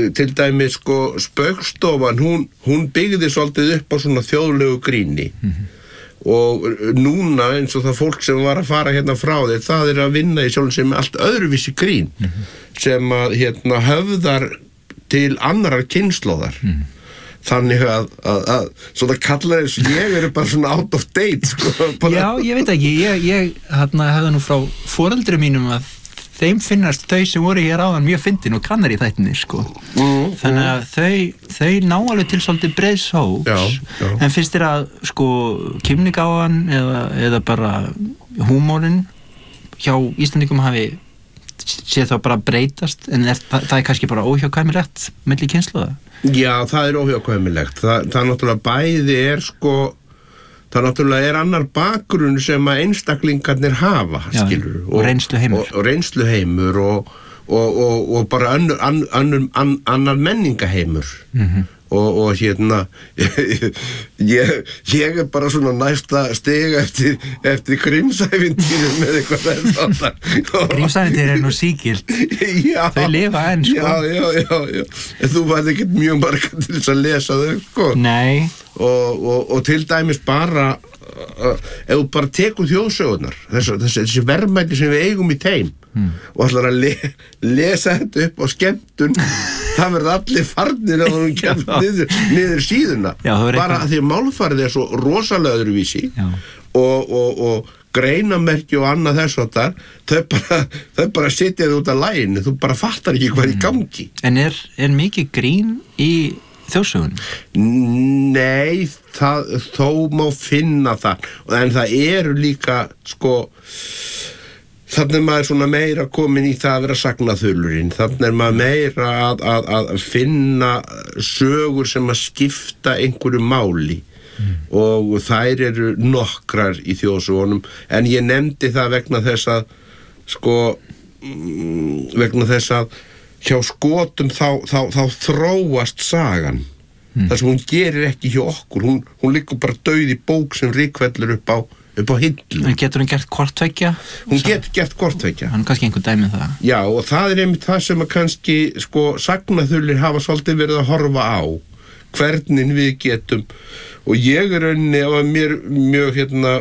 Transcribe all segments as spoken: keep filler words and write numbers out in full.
til dæmis sko Spaugstofan, hún, hún byggði svolítið upp á svona þjóðlegu gríni mm-hmm. og núna eins og það fólk sem var að fara hérna frá þér, það er að vinna í sjálfum sem allt öðruvísi grín mm-hmm. sem að hérna höfðar til annarar kynslóðar mm. þannig að, að, að svona kallar eins og ég er bara svona out of date sko, bara... Já, ég veit ekki, ég, ég hérna, hefði nú frá foreldrum mínum að þeim finnast þau sem voru hér áðan mjög fyndin og kannar í þættinni sko. mm, þannig að mm. þau, þau ná alveg til svolítið breiðs hóps en finnst þér að sko kímnigáfan eða, eða bara húmórinn hjá Íslandingum hafi sé þá bara breytast en er, það, það er kannski bara óhjákvæmilegt milli kynslóða? Já, það er óhjákvæmilegt það, það náttúrulega bæði er sko það náttúrulega er annar bakgrunn sem að einstaklingarnir hafa Já, skilur, og, og reynsluheimur og, og reynsluheimur og, og, og, og bara önnur, an, annur, an, annar menningaheimur mm-hmm. og, og hérna ég, ég er bara svona næsta steg eftir, eftir Grímsævintýrum með eitthvað þetta Grímsævintýr er nú sígilt þau lifa enn sko já, já, já, já. En þú var ekkert mjög marga til þess að lesa þau sko Nei og, og, og til dæmis bara uh, ef þú bara tekur þjóðsögurnar þessi, þessi, þessi verðmæti sem við eigum í þeim mm. og ætlar að le, lesa þetta upp á skemmtun það verður allir farnir að hún kemst niður, niður síðuna Já, bara að því að málfarið er svo rosalega öðruvísi og, og, og greinamerki og annað þess að þar þau bara, þau bara sitja þau út af læginu þú bara fattar ekki hvað er í gangi En er, er mikið grín í þjóðsögunum? Nei, það, þó má finna það en það eru líka sko þannig er maður svona meira komin í það að vera sagnaþulurinn þannig er maður meira að, að, að finna sögur sem að skipta einhverju máli mm. og þær eru nokkrar í þjóðsögunum en ég nefndi það vegna þess að sko vegna þess að hjá Skotum þá, þá, þá þróast sagan mm. þar sem hún gerir ekki hjá okkur hún, hún liggur bara dauð í bók sem rykfellur upp á, upp á hillu En getur hún gert hvort tveggja? Hún getur gert hvort tveggja Hann kannski einhver dæmi um það Já, og það er einmitt það sem að kannski sko, sagnaþulir hafa svolítið verið að horfa á hvernig við getum og ég er rauninni á að mér mjög hérna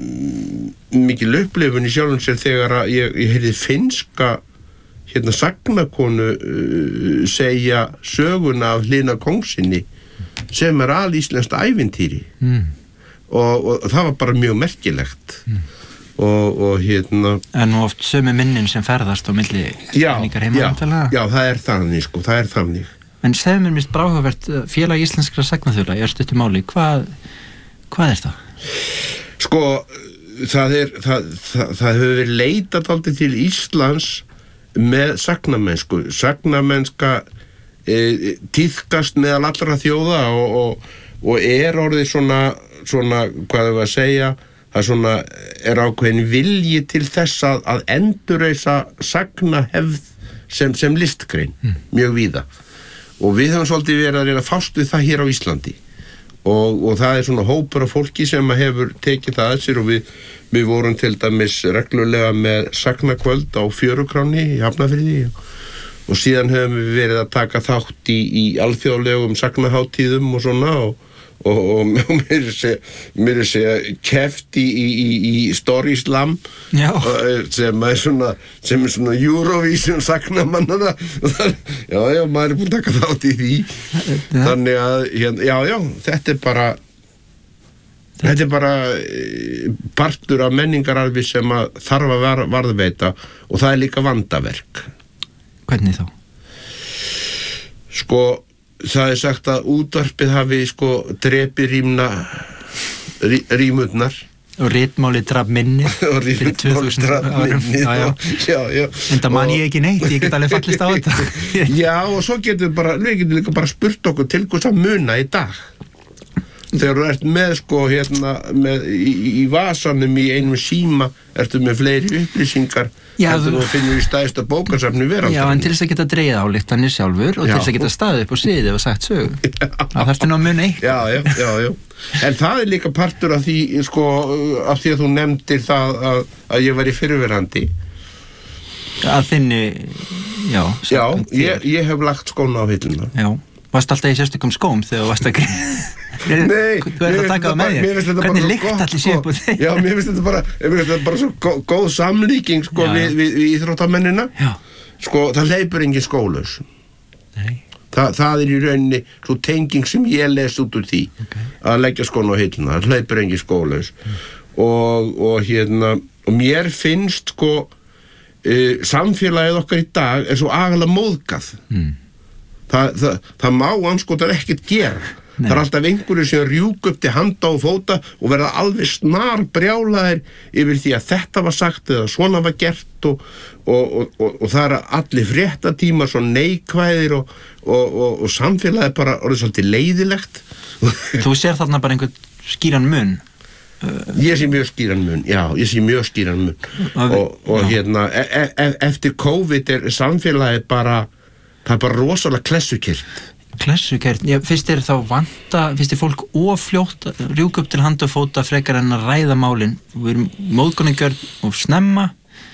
mikil upplifun í sjálfum sér þegar að ég, ég heyrði finnska hérna sagnakonu uh, segja söguna af Hlina Kongsinni sem er alíslenskt ævintýri mm. og, og það var bara mjög merkilegt mm. og, og hérna En nú oft sömu minnin sem ferðast á milli menningar heima já, já, það er þannig sko, það er þannig En segðu mér mist bráhugavert félag íslenskra sagnaþula í örstuttu máli, hvað hvað er það? Sko, það er það, það, það hefur verið leitað aldrei til Íslands með sagnamennsku sagnamennska e, tíðkast meðal allra þjóða og, og, og er orðið svona, svona hvað er að segja það svona er ákveðin vilji til þess að, að endurreisa sagnahefð sem, sem listgrein mm. mjög víða og við höfum svolítið verið að reyna að fást við það hér á Íslandi og, og það er svona hópur af fólki sem hefur tekið það að sér og við Við vorum til dæmis reglulega með sagnakvöld á Fjörukráni í Hafnarfirði og síðan höfum við verið að taka þátt í, í alþjóðlegum sagnaháttíðum og svona og, og, og, og mér er segja, mér er segja keft í, í, í, í Story Slam sem er svona, sem er svona Eurovision sagnamannana já, já, maður er búin að taka þátt í því þannig að, já, já, þetta er bara Þetta er bara partur af menningararfi sem að þarf að var, varðveita og það er líka vandaverk. Hvernig þá? Sko, það er sagt að útvarpið hafi sko drepið rýmna rí, rýmurnar. Og ritmáli draf minni. Og ritmáli draf minni. Já, já. já, já. En það man ég ekki neitt, ég get alveg fallist á þetta. Já, og svo getur bara, við getum líka bara spurt okkur til hvers að muna í dag. Þegar þú ert með sko hérna með, í, í vasanum í einum síma ertu með fleiri upplýsingar heldur þú finnur í stæðsta bókasafni veraldar. Já, en til þess að geta dreigð ályktanir sjálfur og já. Til þess að geta staðið upp og sviðið og sagt sögu. Það þarftu nú að muna eitt. Já, já, já, já. En það er líka partur af því sko af því að þú nefndir það að, að ég var í fyrrverandi að þinni, já Já, ég, ég hef lagt skóna á hilluna. Já, varst alltaf í sérstökum skóm þegar þú varst að Nei, þú ert að taka það með þér hvernig lykt allir sé upp á þig Já, mér finnst þetta bara, mér finnst þetta bara svo góð, góð samlíking sko, Já, já. við, við, við íþróttamennina Já, sko, það hleypur engin skólaus nei, Þa, það er í rauninni svo tenging sem ég les út úr því okay. að leggja skóna á hilluna, það hleypur engin skólaus mm. og, og hérna og mér finnst sko uh, samfélagið okkar í dag er svo agalega móðgað mm. það, það, það má anskotar ekkert gera Nei. Það er alltaf einhverju sem rjúk upp til handa og fóta og verða alveg snar brjálaðir yfir því að þetta var sagt eða svona var gert og, og, og, og, og það er allir fréttatímar svo neikvæðir og, og, og, og samfélagið bara orðið svolítið leiðilegt Þú sér þarna bara einhvern skýran mun Ég sé mjög skýran mun, já, ég sé mjög skýran mun og, og, og hérna e e eftir COVID er samfélagið bara það er bara rosalega klessukert Klessukert, já, fyrst er þá vanta fyrst er fólk ofljótt rjúk upp til handa og fóta frekar en að ræða málin við erum móðgunningjörn og snemma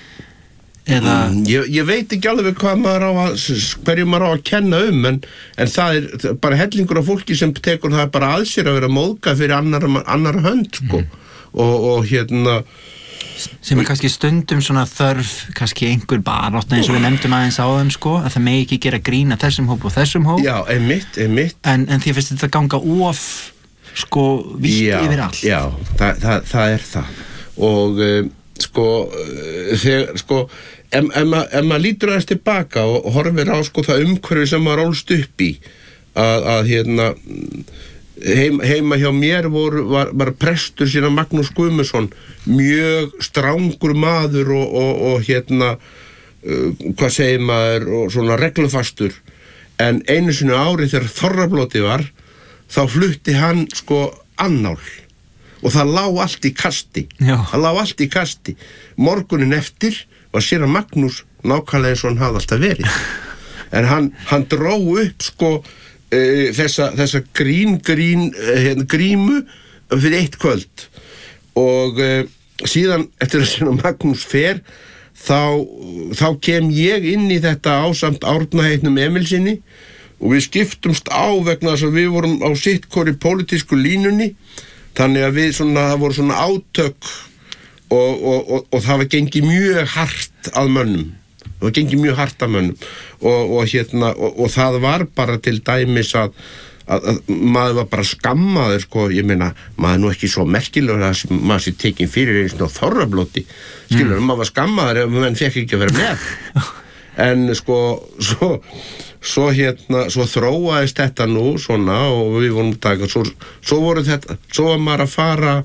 eða mm, ég, ég veit ekki alveg hvað maður á að hverju maður á að kenna um en, en það er bara hellingur af fólki sem tekur það bara að sér að vera móðgað fyrir annar, annar hönd sko. mm. og, og hérna sem er kannski stundum svona þörf kannski einhver barátta eins og við nefndum aðeins á þeim sko, að það megi ekki gera grín að þessum hóp og þessum hóp Já, einmitt, einmitt en, en því finnst þetta ganga of sko vítt já, yfir allt Já, það, það, það er það og um, sko uh, þegar sko ef, ef, ma, ef maður lítur aðeins tilbaka og horfir á sko það umhverfi sem maður ólst upp í að, að hérna Heim, heima hjá mér voru, var, var prestur sína Magnús Guðmundsson mjög strangur maður og, og, og hérna uh, hvað segir maður og svona reglufastur en einu sinni ári þegar þorrablóti var þá flutti hann sko annál og það lá allt í kasti Já. það lá allt í kasti morgunin eftir var sína Magnús nákvæmlega eins og hann hafði alltaf verið en hann, hann dró upp sko Uh, þessa, þessa grín, grín uh, grímu fyrir eitt kvöld og uh, síðan eftir að sína Magnús fer þá, þá kem ég inn í þetta ásamt Árna heitnum Emilsinni og við skiptumst á vegna þess að við vorum á sitt hvori pólitísku línunni þannig að við svona, það voru svona átök og, og, og, og það var gengið mjög hart að mönnum og það gengið mjög hart að mönnum og, og, hérna, og, og það var bara til dæmis að, að, að maður var bara skammaður sko, ég meina, maður er nú ekki svo merkilegur að maður sé tekinn fyrir eins og þorrablóti skilur, mm. maður var skammaður ef maður fekk ekki að vera með en sko svo, svo hérna, svo þróaðist þetta nú svona og við vorum taka, svo, svo voru þetta, svo var maður að fara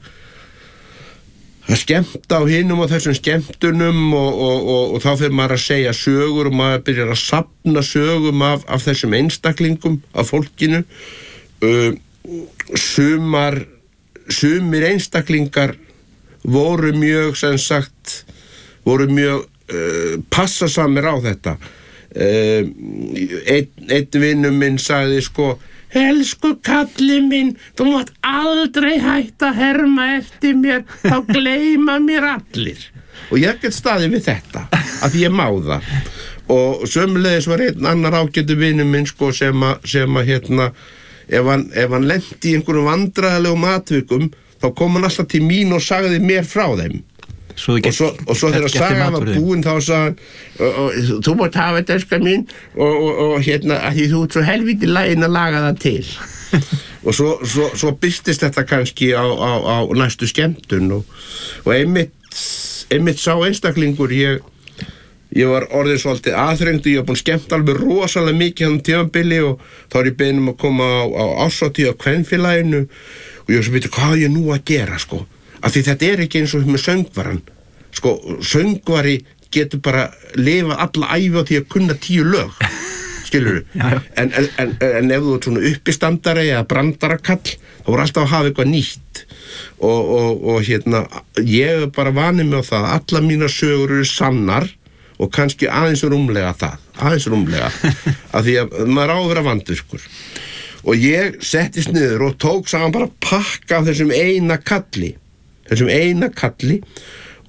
að skemmta á hinum og þessum skemmtunum og, og, og, og þá fyrir maður að segja sögur og maður byrjar að safna sögum af, af þessum einstaklingum af fólkinu uh, sumar sumir einstaklingar voru mjög sem sagt voru mjög uh, passasamir á þetta uh, einn, einn vinnur minn sagði sko Elsku kalli minn, þú mátt aldrei hætta að herma eftir mér, þá gleyma mér allir. Og ég get staðið við þetta, að ég má það. Og sömulegis var einn annar ágætu vinur minn sko sem að, sem að hérna, ef hann, ef hann lenti í einhverjum vandræðalegum atvikum, þá kom hann alltaf til mín og sagði mér frá þeim. Svo og, svo, og svo þegar sagan var búin þá sagði þú mátt hafa þetta öskar mín og, og, og hérna að því þú ert svo helviti lægin að laga það til og svo, svo, svo byrstist þetta kannski á, á, á næstu skemmtun og, og einmitt, einmitt sá einstaklingur ég, ég var orðið svolítið aðþrengdu ég var búin skemmt alveg rosalega mikið hann tímabili og þá er ég beðin um að koma á, á árshátíð á kvenfélaginu og ég var svo veitur hvað ég nú að gera sko af því þetta er ekki eins og með söngvaran sko, söngvari getur bara lifa alla ævi á því að kunna tíu lög skilurðu, en, en, en, en ef þú ert svona uppistandari eða brandarakall, þá voru alltaf að hafa eitthvað nýtt og, og, og hérna, ég er bara vanið með það að alla mínar sögur eru sannar og kannski aðeins rúmlega það, aðeins rúmlega af því að maður á að vera vandvirkur og ég settist niður og tók saman bara pakka af þessum eina kalli þessum eina kalli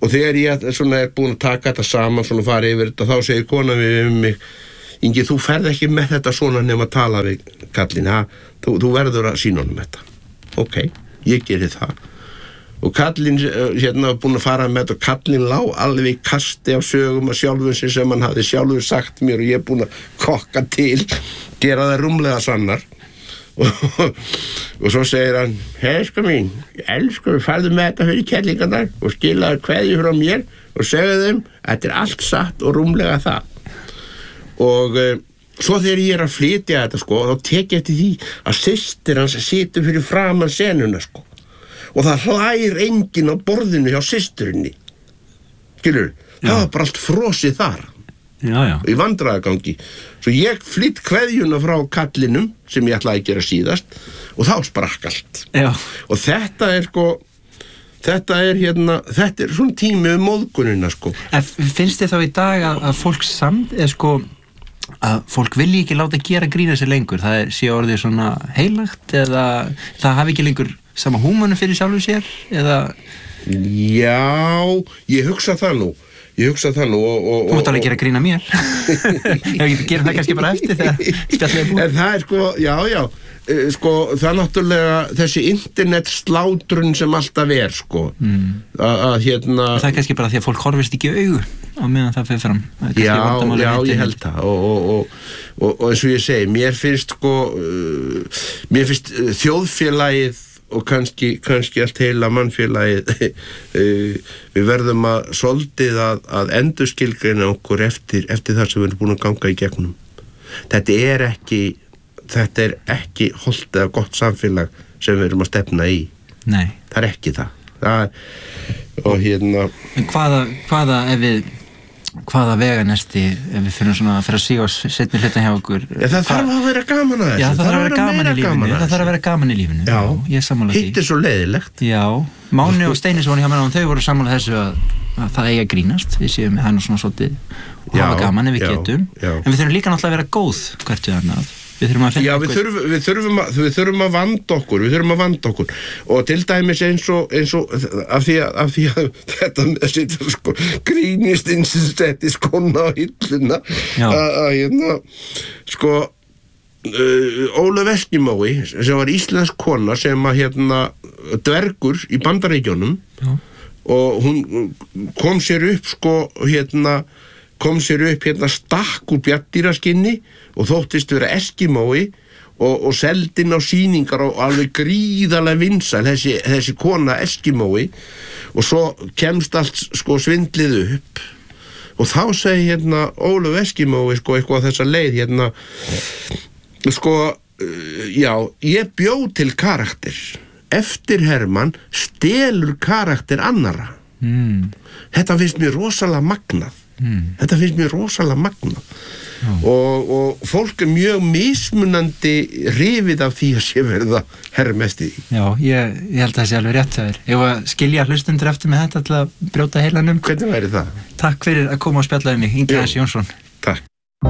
og þegar ég svona er búin að taka þetta saman svona fara yfir þetta, þá segir kona við um mig, Ingi, þú ferð ekki með þetta svona nema að tala við kallinn, ha? Þú, þú verður að sýna honum þetta. Ok, ég geri það. Og kallinn hérna búin að fara með þetta, og kallinn lá alveg í kasti af sögum að sjálfum sig sem hann hafði sjálfur sagt mér, og ég er búin að kokka til, gera það rúmlega sannar. og, og svo segir hann, elsku mín, elsku, farðu með þetta fyrir kellingarnar og skilaðu kveðju frá mér og segðu þeim, þetta er allt satt og rúmlega það. Og uh, svo þegar ég er að flytja þetta sko, þá tek ég eftir því að systir hans situr fyrir framan senuna sko, og það hlær enginn á borðinu hjá systurinni, skilur, það var bara allt frosið þar. Já, já. Í vandræðagangi. Svo ég flytt kveðjuna frá kallinum sem ég ætlaði að gera síðast og þá sprakk allt. Já. Og þetta er sko þetta er hérna, þetta er svona tími um móðgunina sko. En finnst þið þá í dag að, að fólk samt eða sko að fólk vilji ekki láta gera grína sér lengur, það er sé orðið svona heilagt eða það hafi ekki lengur sama húmanu fyrir sjálfu sér eða? Já, ég hugsa það nú. Ég hugsa það nú og... og Þú mátt alveg gera grína mér. Ég gerir það kannski bara eftir þegar spjallið er búið. En það er sko, já, já, sko, það er náttúrulega þessi internetslátrun sem alltaf er, sko. Mm. Að hérna... Það er kannski bara því að fólk horfist ekki í augu á meðan það fyrir fram. Já, já, ég held það. Og, og, og, og, og eins og ég segi, mér finnst sko, uh, mér finnst uh, þjóðfélagið og kannski, kannski allt heila mannfélagið við verðum að soldið að, að endurskilgreina okkur eftir, eftir það sem við erum búin að ganga í gegnum. Þetta er ekki þetta er ekki hollt eða gott samfélag sem við erum að stefna í. Nei. Það er ekki það. það er, og hérna En hvaða, hvaða ef við hvaða veganesti ef við finnum svona að fyrir að síga og setja hlutan hjá okkur ja, það þarf að vera gaman að þessu. Já, það, það þarf að vera gaman í lífinu það þarf að vera gaman í lífinu Já, ég sammála því. Hitt er svo leiðilegt. Já, Máni og Steini sem voru hjá mér og þau voru sammála þessu að, að það eigi að grínast við séum með hann og svona svolítið og hafa gaman ef við já, getum já. En við þurfum líka náttúrulega að vera góð hvert við annað. Við þurfum að finna Já, við þurfum, við, þurfum að, við þurfum að vanda okkur, við þurfum að vanda okkur og til dæmis eins og, eins og af, því að, af því að þetta með að sitja sko, grínistinn sem setti skona á hilluna að hérna, sko, uh, Ólöf Eskimói sem var íslensk kona sem að hérna dvergur í Bandaríkjunum Já. Og hún kom sér upp sko, hérna kom sér upp hérna stakk úr bjarndýraskinni og þóttist vera Eskimói og, og seldinn á sýningar og alveg gríðarlega vinsæl þessi, þessi kona Eskimói og svo kemst allt sko svindlið upp og þá segi hérna Ólöf Eskimói sko eitthvað þessa leið hérna sko já, ég bjó til karakter eftirherman stelur karakter annara mm. Þetta finnst mér rosalega magnað Mm. Þetta finnst mér rosalega magna og, og fólk er mjög mismunandi rifið af því að sé verða hermesti því. Já, ég, ég held að það sé alveg rétt að þér. Ég var að skilja hlustundur eftir með þetta til að brjóta heilanum. Hvernig væri það? Takk fyrir að koma og spjalla um mig, Ingi Hans Jónsson. Takk.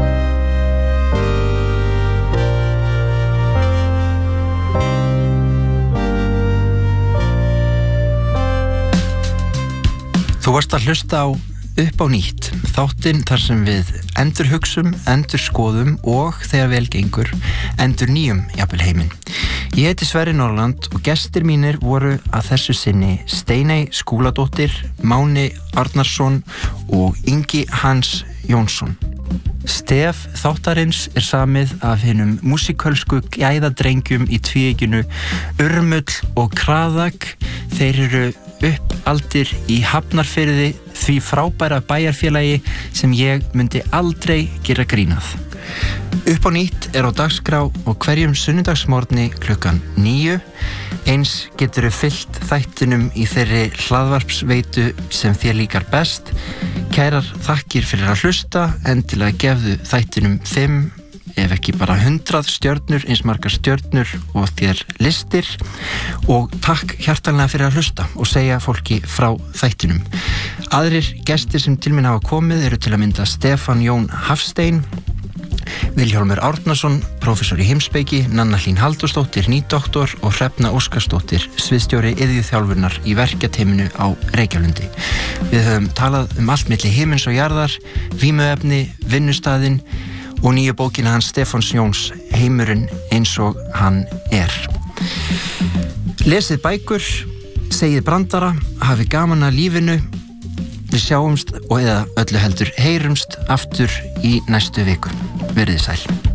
Þú varst að hlusta á Upp á nýtt, þáttinn þar sem við endurhugsum, endurskoðum og þegar vel gengur, endur nýjum jafnvel heiminn. Ég heiti Sverrir Norland og gestir mínir voru að þessu sinni Steiney Skúladóttir, Máni Arnarsson og Ingi Hans Jónsson. Stef þáttarins er samið af hinum músíkölsku gæðadrengjum í tvíeykinu Urmull og Kraðak. Þeir eru uppaldir í Hafnarfirði, því frábæra bæjarfélagi sem ég myndi aldrei gera grínað. Upp á nýtt er á dagskrá og hverjum sunnudagsmorgni klukkan níu. Eins geturðu fyllt þættinum í þeirri hlaðvarpsveitu sem þér líkar best. Kærar þakkir fyrir að hlusta, endilega gefðu þættinum fimm ef ekki bara hundrað stjörnur, eins margar stjörnur og þér listir og takk hjartanlega fyrir að hlusta og segja fólki frá þættinum. Aðrir gestir sem til mín hafa komið eru til að mynda Stefán Jón Hafstein, Vilhjálmur Árnason, prófessor í heimspeki, Nanna Hlín Halldórsdóttir, nýdoktor og Hrefna Óskarsdóttir, sviðstjóri iðjuþjálfunar í verkjateyminu á Reykjalundi. Við höfum talað um allt milli himins og jarðar, vímuefni, vinnustaðinn og nýju bókina hans Stefáns Jóns, Heimurinn eins og hann er. Lesið bækur, segið brandara, hafi gaman að lífinu. Við sjáumst og eða öllu heldur heyrumst aftur í næstu viku. Verið sæl.